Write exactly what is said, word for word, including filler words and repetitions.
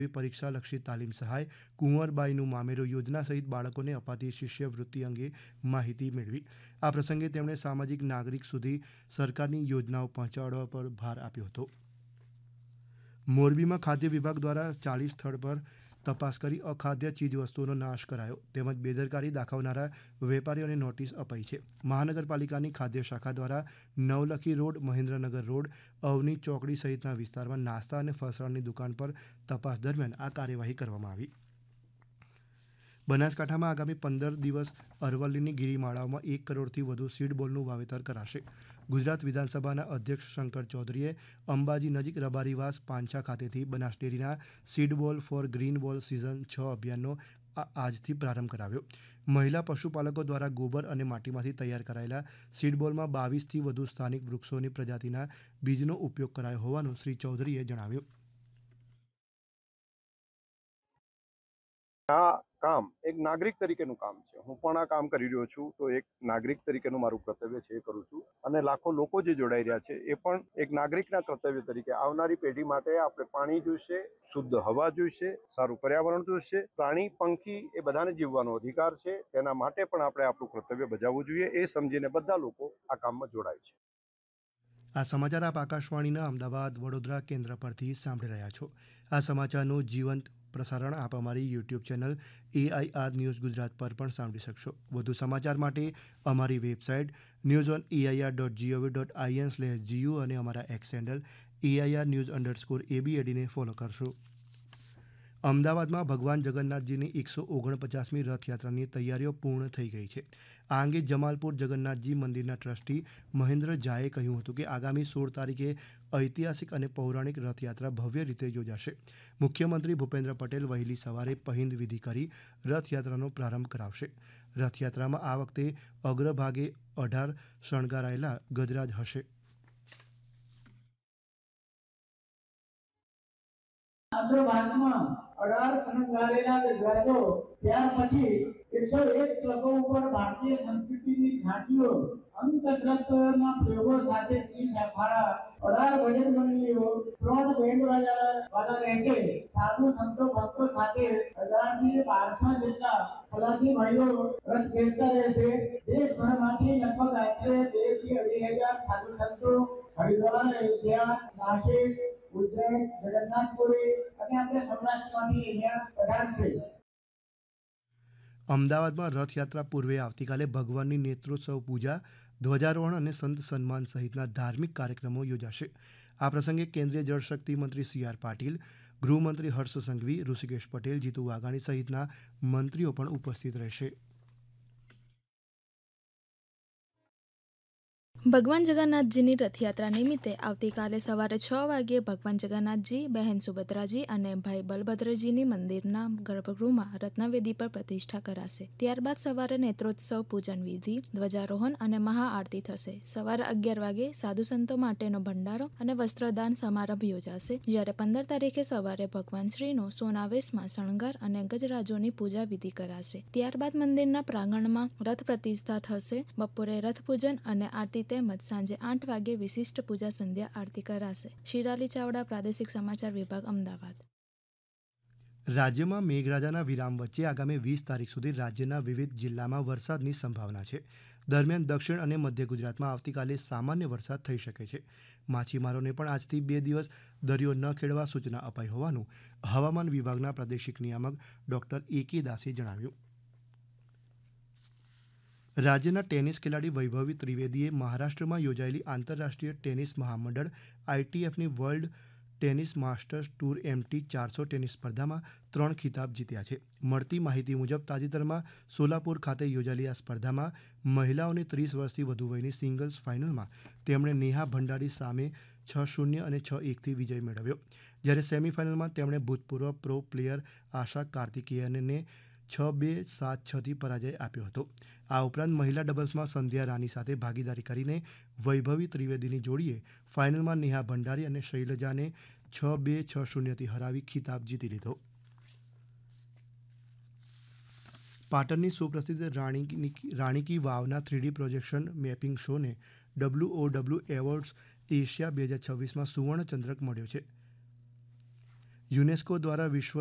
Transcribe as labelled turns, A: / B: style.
A: પરીક્ષાલક્ષી તાલીમ સહાય, કુંવરબાઈનું મામેરું યોજના સહિત બાળકોને અપાતી શિષ્યવૃત્તિ અંગે માહિતી મેળવી. આ પ્રસંગે તેમણે સામાજિક નાગરિક સુધી સરકારની યોજનાઓ પહોંચાડવા પર ભાર આપ્યો હતો. મોરબીમાં ખાદ્ય વિભાગ દ્વારા ચાલીસ સ્થળ પર તપાસ કરી અખાદ્ય ચીજવસ્તુઓનો નાશ કરાયો તેમજ બેદરકારી દાખવનારા વેપારીઓને નોટિસ અપાઈ છે. મહાનગરપાલિકાની ખાદ્ય શાખા દ્વારા નવલખી રોડ, મહેન્દ્રનગર રોડ, અવની ચોકડી સહિતના વિસ્તારમાં નાસ્તા અને ફરસાણની દુકાન પર તપાસ દરમિયાન આ કાર્યવાહી કરવામાં આવી. બનાસકાંઠામાં આગામી પંદર દિવસ અરવલ્લીની ગિરિમાળાઓમાં એક કરોડથી વધુ સીડ બોલનું વાવેતર કરાશે. ગુજરાત વિધાનસભાના અધ્યક્ષ શંકર ચૌધરીએ અંબાજી નજીક રબારીવાસ પાંછા ખાતેથી બનાસ ડેરીના સીડ બોલ ફોર ગ્રીન બોલ સિઝન છ અભિયાનનો આજથી પ્રારંભ કરાવ્યો. મહિલા પશુપાલકો દ્વારા ગોબર અને માટીમાંથી તૈયાર કરાયેલા સીડ બોલમાં બાવીસથી વધુ સ્થાનિક વૃક્ષોની પ્રજાતિના બીજનો ઉપયોગ કરાયો હોવાનું શ્રી ચૌધરીએ જણાવ્યું.
B: આ કામ એક નાગરિક તરીકેનું કામ છે. હું પણ આ કામ કરી રહ્યો છું, તો એક નાગરિક તરીકેનું મારું કર્તવ્ય છે એ કરું છું. અને લાખો લોકો જે જોડાઈ રહ્યા છે એ પણ એક નાગરિકના કર્તવ્ય તરીકે આવનારી પેઢી માટે આપણે પાણી જોઈશે, શુદ્ધ હવા જોઈશે, સારું પર્યાવરણ જોઈશે, પ્રાણી પંખી એ બધાને જીવવાનો અધિકાર છે. તેના માટે પણ આપણે આપણું કર્તવ્ય બજાવવું જોઈએ. એ સમજીને બધા લોકો આ કામમાં જોડાય છે.
A: આ સમાચાર આપ આકાશવાણીના અમદાવાદ વડોદરા કેન્દ્ર પરથી સાંભળી રહ્યા છો. આ સમાચારનું જીવંત પ્રસારણ આપ અમારી YouTube channel AIR news Gujarat પર પણ સાંભળી શકશો. વધુ સમાચાર માટે અમારી website news on AIR dot GOV dot IN slash GU અને અમારા x handle AIR news underscore એબીએડીને follow કરશો. અમદાવાદમાં ભગવાન જગન્નાથજીની એકસો ઓગણપચાસમી રથયાત્રાની તૈયારીઓ પૂર્ણ થઈ ગઈ છે. આ અંગે જમાલપુર જગન્નાથજી મંદિરના ટ્રસ્ટી મહેન્દ્ર ઝાએ કહ્યું હતું કે આગામી સોળ તારીખે ઐતિહાસિક અને પૌરાણિક રથયાત્રા ભવ્ય રીતે યોજાશે. મુખ્યમંત્રી ભૂપેન્દ્ર પટેલ વહેલી સવારે પહિંદ વિધિ કરી રથયાત્રાનો પ્રારંભ કરાવશે. રથયાત્રામાં આ વખતે અગ્રભાગે અઢાર શણગારાયેલા ગજરાજ હશે.
C: અગ્રભાગમાં અઢાર શણગારેલા ગજરાજો, ત્યાર પછી એકસો એક ટ્રકો ઉપર ભારતીય સંસ્કૃતિની ઝાંકીઓ, અંકસરતના પ્રયોગો સાથે ત્રીસ અખાડા, અઢાર ભજન મંડળીઓ, ત્રણ બેન્ડ વાજા વાળા રહેશે. સાધુ સંતો ભક્તો સાથે હજારથી બારસો જેટલા ખલાસી ભાઈઓ રથ ખેંચતા રહેશે. દેશભરમાંથી લગભગ આશરે બે થી અઢી હજાર સાધુ સંતો હરિદ્વાર, અયોધ્યા, નાસિક, ઉજ્જૈન, જગન્નાથપુરી અને આપણે સૌરાષ્ટ્રમાંથી અહીંયા પધારશે.
A: અમદાવાદમાં રથયાત્રા પૂર્વે આવતીકાલે ભગવાનની નેત્રોત્સવ પૂજા, ધ્વજારોહણ અને સંત સન્માન સહિતના ધાર્મિક કાર્યક્રમો યોજાશે. આ પ્રસંગે કેન્દ્રીય જળશક્તિ મંત્રી સી આર પાટીલ, ગૃહમંત્રી હર્ષ સંઘવી, ઋષિકેશ પટેલ, જીતુ વાઘાણી સહિતના મંત્રીઓ પણ ઉપસ્થિત રહેશે.
D: ભગવાન જગન્નાથજીની રથયાત્રા નિમિત્તે આવતીકાલે સવારે છ વાગ્યે ભગવાન જગન્નાથજી, બહેન સુભદ્રાજી અને ભાઈ બલભદ્રજીની મંદિરના ગર્ભગૃહમાં રત્નવેદી પર પ્રતિષ્ઠા કરાશે. ત્યારબાદ સવારે નેત્રોત્સવ પૂજન વિધિ, ધ્વજારોહણ અને મહાઆરતી થશે. સવારે અગિયાર વાગે સાધુ સંતો માટેનો ભંડારો અને વસ્ત્રદાન સમારંભ યોજાશે. જ્યારે પંદર તારીખે સવારે ભગવાન શ્રીનો સોનાવેશમાં શણગાર અને ગજરાજોની પૂજા વિધિ કરાશે. ત્યારબાદ મંદિરના પ્રાંગણમાં રથ પ્રતિષ્ઠા થશે. બપોરે રથ પૂજન અને આરતી તેમજ સાંજે આઠ વાગે વિશિષ્ટ પૂજા સંધ્યા આરતી કરાશે. શિરાલી ચાવડા, પ્રાદેશિક સમાચાર વિભાગ, અમદાવાદ.
A: રાજ્યમાં મેઘરાજાના વિરામ વચ્ચે આગામી વીસ તારીખ સુધી રાજ્યના વિવિધ જિલ્લામાં વરસાદની સંભાવના છે. દરમિયાન દક્ષિણ અને મધ્ય ગુજરાતમાં આવતીકાલે સામાન્ય વરસાદ થઈ શકે છે. માછીમારોને પણ આજથી બે દિવસ દરિયો ન ખેડવા સૂચના અપાઈ હોવાનું હવામાન વિભાગના પ્રાદેશિક નિયામક ડોક્ટર એ કે દાસે જણાવ્યું. રાજ્યના ટેનિસ ખેલાડી વૈભવી ત્રિવેદીએ મહારાષ્ટ્રમાં યોજાયેલી આંતરરાષ્ટ્રીય tennis મહામંડળ આઈટીએફની world tennis masters tour MT ચારસો ટેનિસ સ્પર્ધામાં ત્રણ ખિતાબ જીત્યા છે. મળતી માહિતી મુજબ તાજેતરમાં સોલાપુર ખાતે યોજાયેલી આ સ્પર્ધામાં મહિલાઓની ત્રીસ વર્ષથી વધુ વયની સિંગલ્સ ફાઇનલમાં તેમણે નેહા ભંડારી સામે છ શૂન્ય અને છ એકથી વિજય મેળવ્યો. જ્યારે સેમીફાઇનલમાં તેમણે ભૂતપૂર્વ પ્રો પ્લેયર આશા કાર્તિકેયનને છ બે સાત છથી પરાજય આપ્યો હતો. આ ઉપરાંત મહિલા ડબલ્સમાં સંધ્યા રાની સાથે ભાગીદારી કરીને વૈભવી ત્રિવેદીની જોડીએ ફાઇનલમાં નેહા ભંડારી અને શૈલજાને છ બે છ શૂન્યથી હરાવી ખિતાબ જીતી લીધો. પાટણની સુપ્રસિદ્ધ રાણી Rani ki વાવના three D projection mapping શોને W O W awards Asia બે હજાર છવ્વીસમાં સુવર્ણ ચંદ્રક મળ્યો છે. યુનેસ્કો દ્વારા વિશ્વ